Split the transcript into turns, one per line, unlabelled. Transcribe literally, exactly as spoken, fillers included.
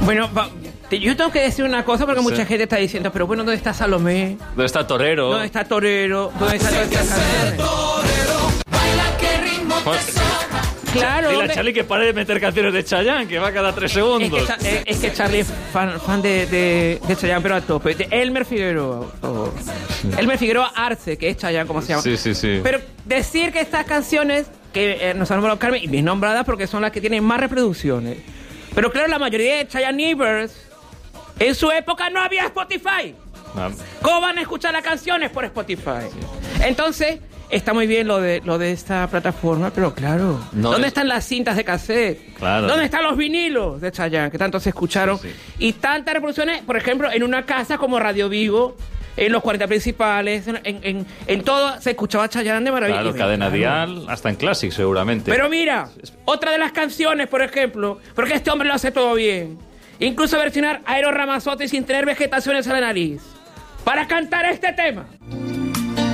Bueno, va, yo tengo que decir una cosa porque sí. mucha gente está diciendo, pero bueno, ¿dónde está Salomé?
¿Dónde está Torero?
¿Dónde está Torero? ¿Dónde está todas estas canciones? Claro.
Dile a Charlie que pare de meter canciones de Chayanne, que va cada tres segundos.
Es que, es que Charlie es fan, fan de, de, de Chayanne, pero a tope. De Elmer Figueroa. Oh. Sí. Elmer Figueroa Arce, que es Chayanne, como se llama.
Sí, sí, sí.
Pero decir que estas canciones, que eh, nos han nombrado Carmen, y bien nombradas porque son las que tienen más reproducciones. Pero claro, la mayoría de Chayanneivers, en su época no había Spotify. No. ¿Cómo van a escuchar las canciones por Spotify? Sí. Entonces... Está muy bien lo de lo de esta plataforma, pero claro, no ¿dónde es... están las cintas de cassette?
Claro.
¿Dónde están los vinilos de Chayanne, que tanto se escucharon? Sí, sí. Y tantas reproducciones, por ejemplo, en una casa como Radio Vigo, en los cuarenta principales, en, en, en todo se escuchaba Chayanne de maravilla.
Claro, Cadena Dial, hasta en Classic seguramente.
Pero mira, otra de las canciones, por ejemplo, porque este hombre lo hace todo bien, incluso versionar a Eros Ramazzotti sin tener vegetaciones en la nariz, para cantar este tema.